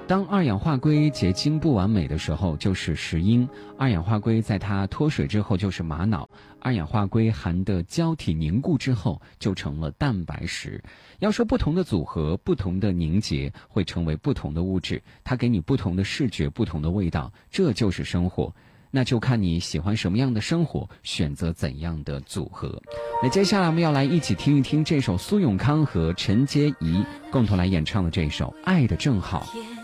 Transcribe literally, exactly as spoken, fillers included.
当二氧化硅结晶不完美的时候，就是石英；二氧化硅在它脱水之后就是玛瑙；二氧化硅含的胶体凝固之后就成了蛋白石。要说不同的组合、不同的凝结会成为不同的物质，它给你不同的视觉、不同的味道，这就是生活。那就看你喜欢什么样的生活，选择怎样的组合。那接下来我们要来一起听一听这首苏永康和陈洁仪共同来演唱的这首《爱的正好》。